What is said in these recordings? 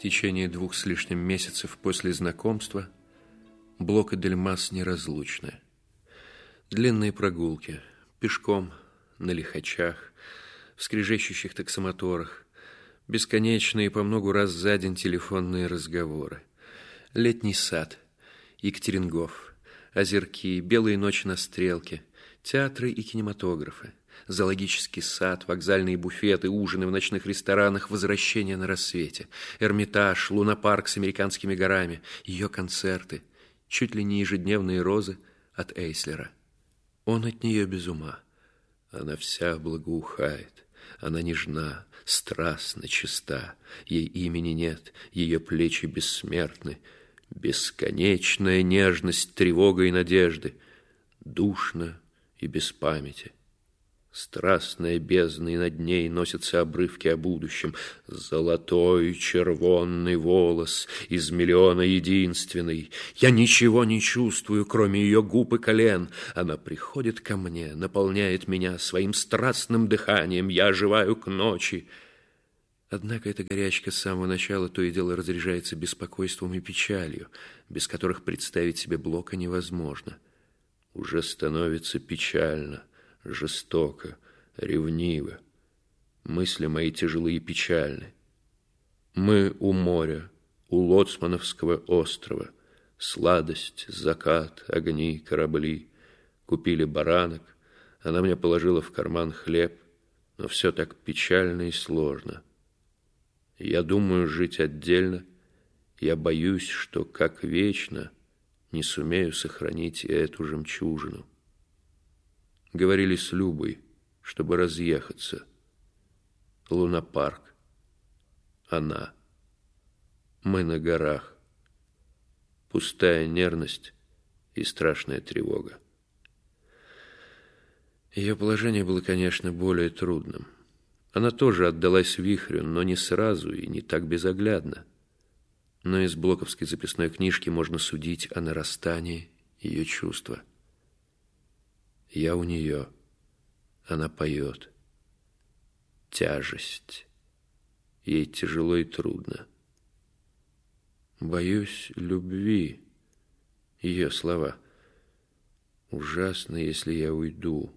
течение 2 с лишним месяцев после знакомства Блок и Дельмас неразлучны. Длинные прогулки, пешком, на лихачах, в скрежещущих таксомоторах, бесконечные по многу раз за день телефонные разговоры. Летний сад, Екатерингоф, озерки, белые ночи на Стрелке, театры и кинематографы, зоологический сад, вокзальные буфеты, ужины в ночных ресторанах, возвращение на рассвете, Эрмитаж, лунопарк с американскими горами, ее концерты, чуть ли не ежедневные розы от Эйслера. Он от нее без ума. Она вся благоухает, она нежна, страстна, чиста, ей имени нет, ее плечи бессмертны, бесконечная нежность, тревога и надежды, душно и без памяти. Страстная бездна, и над ней носятся обрывки о будущем. Золотой червонный волос из миллиона единственный. Я ничего не чувствую, кроме ее губ и колен. Она приходит ко мне, наполняет меня своим страстным дыханием. Я оживаю к ночи. Однако эта горячка с самого начала то и дело разряжается беспокойством и печалью, без которых представить себе Блока невозможно. Уже становится печально, жестоко, ревниво. Мысли мои тяжелые и печальны. Мы у моря, у Лоцмановского острова. Сладость, закат, огни, корабли. Купили баранок. Она мне положила в карман хлеб, но все так печально и сложно. Я думаю жить отдельно. Я боюсь, что, как вечно, не сумею сохранить и эту жемчужину. Говорили с Любой, чтобы разъехаться. Лунопарк. Она. Мы на горах. Пустая нервность и страшная тревога. Ее положение было, конечно, более трудным. Она тоже отдалась вихрю, но не сразу и не так безоглядно. Но из блоковской записной книжки можно судить о нарастании ее чувства. Я у нее. Она поет. Тяжесть. Ей тяжело и трудно. Боюсь любви. Ее слова. Ужасно, если я уйду.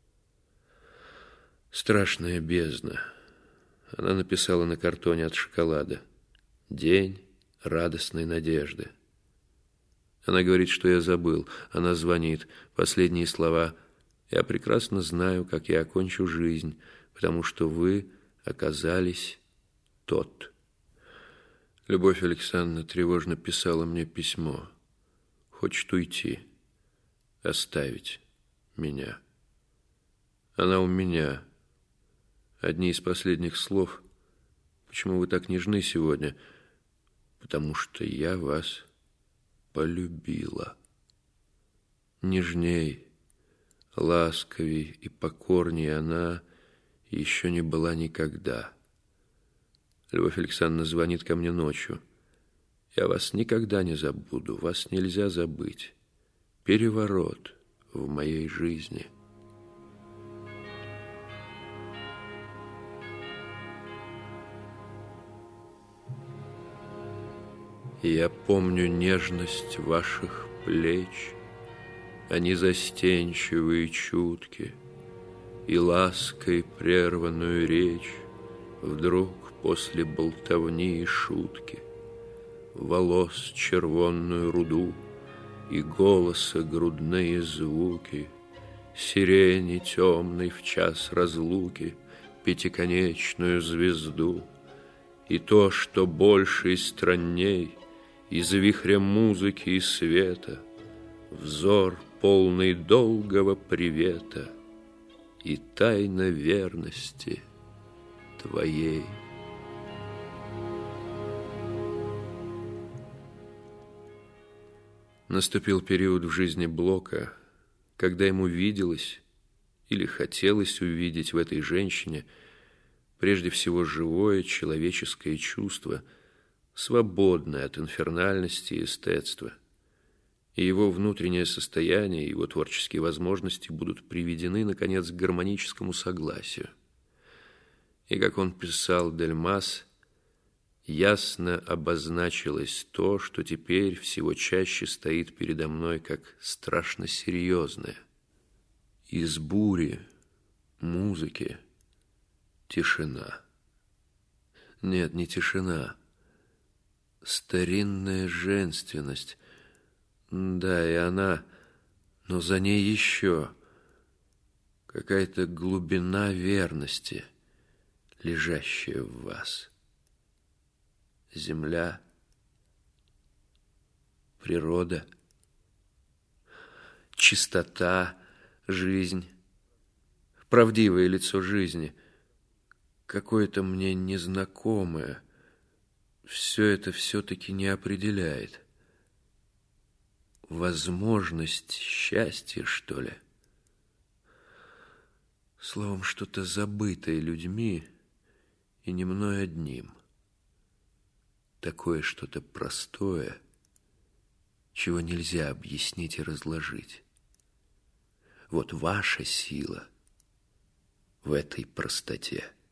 Страшная бездна. Она написала на картоне от шоколада. День радостной надежды. Она говорит, что я забыл. Она звонит. Последние слова. Я прекрасно знаю, как я окончу жизнь, потому что вы оказались тот. Любовь Александровна тревожно писала мне письмо. Хочет уйти, оставить меня. Она у меня. Одни из последних слов. Почему вы так нежны сегодня? Потому что я вас полюбила. Нежней, ласковей и покорней она еще не была никогда. Любовь Александровна звонит ко мне ночью. Я вас никогда не забуду, вас нельзя забыть. Переворот в моей жизни. Я помню нежность ваших плеч, они застенчивые и чутки, и лаской прерванную речь вдруг после болтовни и шутки, волос червонную руду и голоса грудные звуки, сирени темной в час разлуки, пятиконечную звезду, и то, что больше и странней, из вихря музыки и света, взор полный долгого привета и тайна верности твоей. Наступил период в жизни Блока, когда ему виделось или хотелось увидеть в этой женщине прежде всего живое человеческое чувство, свободное от инфернальности и эстетства. И его внутреннее состояние, его творческие возможности будут приведены, наконец, к гармоническому согласию. И, как он писал Дельмас, ясно обозначилось то, что теперь всего чаще стоит передо мной как страшно серьезное. Из бури, музыки, тишина. Нет, не тишина. Старинная женственность. Да, и она, но за ней еще какая-то глубина верности, лежащая в вас. Земля, природа, чистота, жизнь, правдивое лицо жизни, какое-то мне незнакомое, все это все-таки не определяет. Возможность счастья, что ли? Словом, что-то забытое людьми и не мной одним. Такое что-то простое, чего нельзя объяснить и разложить. Вот ваша сила в этой простоте.